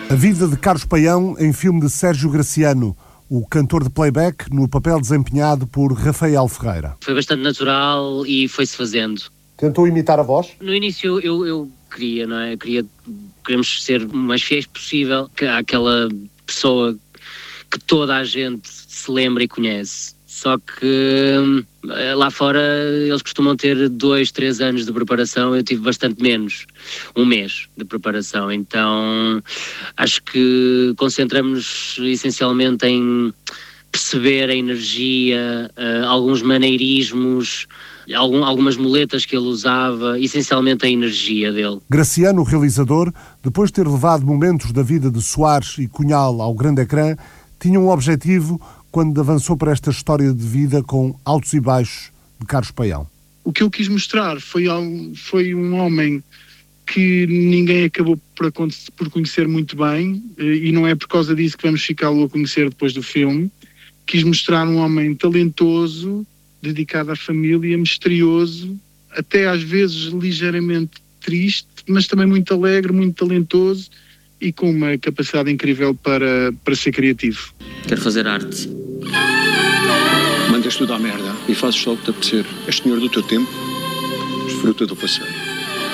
A vida de Carlos Paião em filme de Sérgio Graciano, o cantor de playback, no papel desempenhado por Rafael Ferreira. Foi bastante natural e foi-se fazendo. Tentou imitar a voz? No início eu queria, não é? Queremos ser o mais fiéis possível àquela pessoa que toda a gente se lembra e conhece. Só que lá fora eles costumam ter 2, 3 anos de preparação, eu tive bastante menos, 1 mês de preparação. Então acho que concentramos essencialmente em perceber a energia, alguns maneirismos, algumas muletas que ele usava, essencialmente a energia dele. Graciano, o realizador, depois de ter levado momentos da vida de Soares e Cunhal ao grande ecrã, tinha um objetivo quando avançou para esta história de vida com altos e baixos de Carlos Paião. O que eu quis mostrar foi um homem que ninguém acabou por conhecer muito bem, e não é por causa disso que vamos ficá-lo a conhecer depois do filme. Quis mostrar um homem talentoso, dedicado à família, misterioso, até às vezes ligeiramente triste, mas também muito alegre, muito talentoso e com uma capacidade incrível para ser criativo. Quero fazer arte. Mandas tudo à merda e fazes só o que te apetecer. És senhor do teu tempo, desfruta do passeio.